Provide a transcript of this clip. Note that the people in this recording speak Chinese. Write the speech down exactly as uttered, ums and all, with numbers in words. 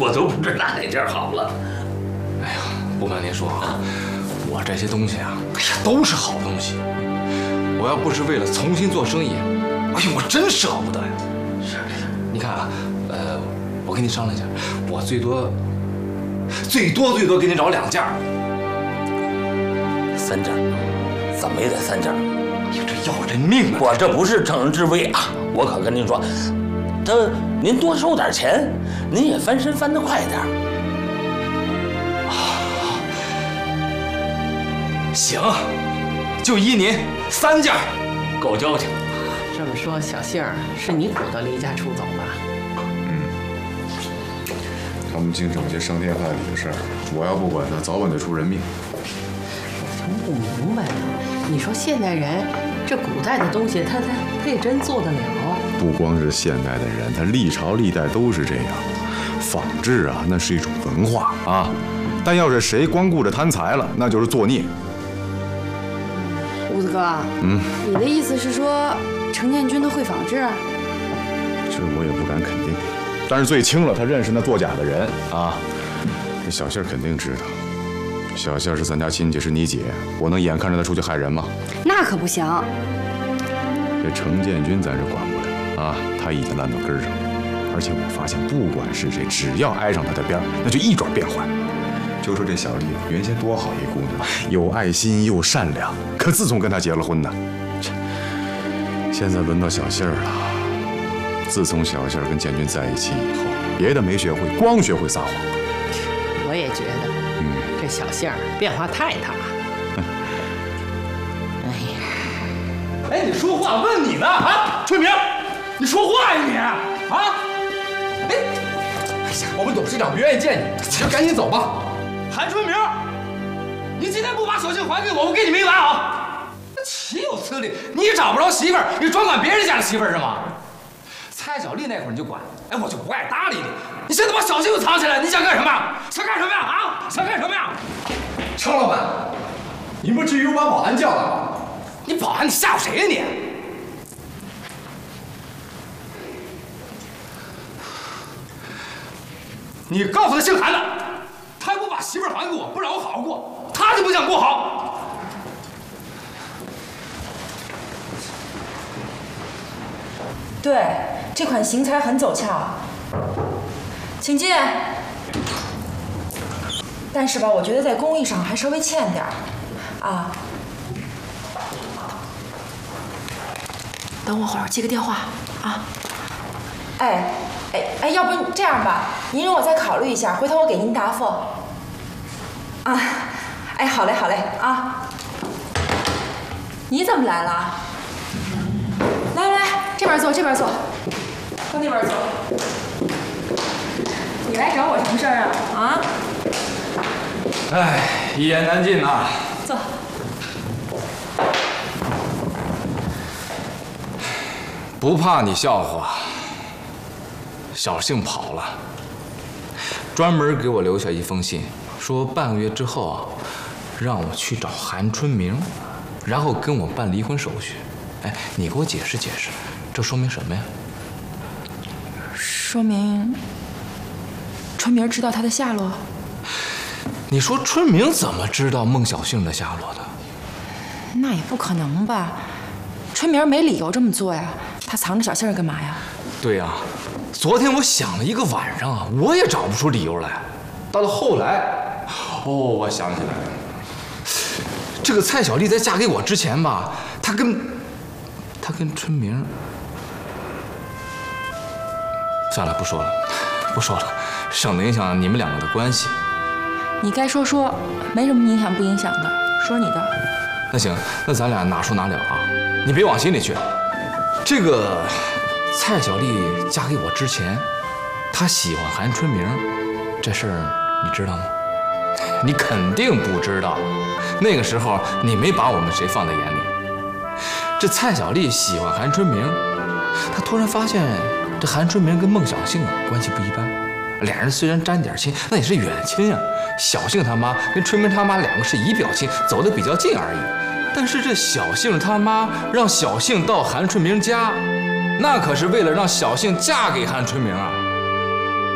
我都不知拿哪件好了。 哎呀，不瞒您说啊，我这些东西啊，哎呀，都是好东西。我要不是为了重新做生意，哎呦，我真舍不得呀。是，你看啊，呃，我跟你商量一下，我最多，最多最多给你找两件。 三件，怎么也得三件。 哎呀，这要人命啊！ 我这不是乘人之危啊！我可跟您说，这您多收点钱，您也翻身翻得快点。 行，就依您三件，够交情。 这么说，小杏儿是你鼓捣离家出走吧？ 嗯，他们经常有些伤天害理的事儿，我要不管他，早晚得出人命。 我真不明白呢，你说现代人这古代的东西，他他他也真做得了？ 不光是现代的人，他历朝历代都是这样。仿制啊，那是一种文化啊，但要是谁光顾着贪财了，那就是作孽。 胡子哥，嗯，你的意思是说程建军他会仿制？ 这我也不敢肯定，但是最轻了，他认识那作假的人啊。这小杏肯定知道，小杏是咱家亲戚，是你姐，我能眼看着他出去害人吗？ 那可不行。 这程建军咱是管不了啊，他已经烂到根儿上，而且我发现，不管是谁，只要挨上他的边儿，那就一转变坏。就说这小丽，原先多好一姑娘，有爱心又善良，可自从跟他结了婚呢，现在轮到小杏儿了。自从小杏儿跟建军在一起以后，别的没学会，光学会撒谎。 我也觉得，嗯，这小杏儿变化太大了。哎呀，哎，你说话问你呢啊，春明，你说话呀你啊？哎，哎呀，我们董事长不愿意见你，就赶紧走吧。韩春明，你今天不把小杏还给我，我跟你没完啊！岂有此理！你找不着媳妇儿，你专管别人家的媳妇儿是吗？蔡小丽那会儿你就管，哎，我就不爱搭理你。你现在把小杏又藏起来，你想干什么呀？想干什么呀？啊，想干什么呀？ 程老板，您不至于把保安叫来吧？ 你保安，你吓唬谁呀你？你告诉他姓韩的。他还不把媳妇儿还给我，不让我好好过，他就不想过好。 对，这款型材很走俏，请进。但是吧，我觉得在工艺上还稍微欠点儿，啊。等我会儿接个电话啊。哎。哎哎，要不这样吧，您让我再考虑一下，回头我给您答复。啊，哎，好嘞好嘞啊。你怎么来了？来来，这边坐，这边坐，到那边坐。你来找我什么事儿啊？啊？ 哎，一言难尽呐。 坐。 不怕你笑话。小杏跑了，专门给我留下一封信，说半个月之后啊，让我去找韩春明，然后跟我办离婚手续。哎，你给我解释解释，这说明什么呀？ 说明春明知道他的下落。 你说春明怎么知道孟小杏的下落的？ 那也不可能吧，春明没理由这么做呀，他藏着小杏干嘛呀？ 对呀。昨天我想了一个晚上啊，我也找不出理由来。到了后来，哦，我想起来了，这个蔡小丽在嫁给我之前吧，她跟她跟春明……算了，不说了，不说了，省得影响你们两个的关系。 你该说说，没什么影响不影响的，说你的。 那行，那咱俩哪说哪了啊，你别往心里去。这个。蔡小丽嫁给我之前，她喜欢韩春明，这事儿你知道吗？你肯定不知道，那个时候你没把我们谁放在眼里。这蔡小丽喜欢韩春明，她突然发现这韩春明跟孟小杏啊关系不一般，俩人虽然沾点亲，那也是远亲啊。小杏他妈跟春明他妈两个是姨表亲，走得比较近而已。但是这小杏他妈让小杏到韩春明家。那可是为了让小杏嫁给韩春明啊！